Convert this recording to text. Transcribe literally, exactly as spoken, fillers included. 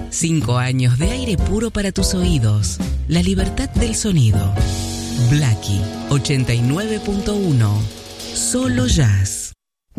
Cinco años de aire puro para tus oídos. La libertad del sonido. Blackie ochenta y nueve punto uno. Solo jazz.